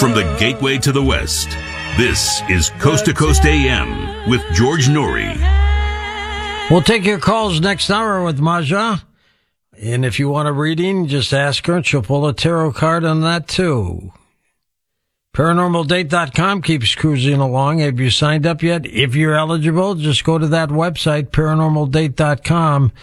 From the gateway to the West, this is Coast to Coast AM with George Noory. We'll take your calls next hour with Maja. And if you want a reading, just ask her and she'll pull a tarot card on that too. ParanormalDate.com keeps cruising along. Have you signed up yet? If you're eligible, just go to that website, ParanormalDate.com.